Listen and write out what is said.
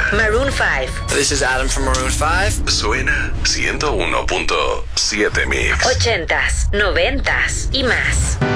Maroon 5. This is Adam from Maroon 5. Suena 101.7 Mix. 80s, 90s y más.